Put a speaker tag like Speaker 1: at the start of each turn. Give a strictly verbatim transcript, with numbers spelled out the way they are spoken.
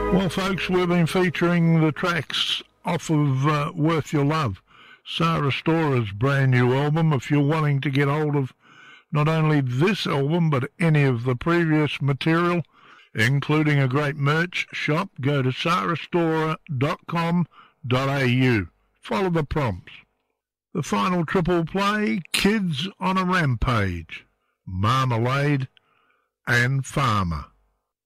Speaker 1: Well, folks, we've been featuring the tracks off of uh, Worth Your Love, Sarah Stora's brand new album. If you're wanting to get hold of not only this album, but any of the previous material, including a great merch shop, go to sarah stora dot com dot a u. Follow the prompts. The final triple play, Kids on a Rampage, Marmalade and Farmer.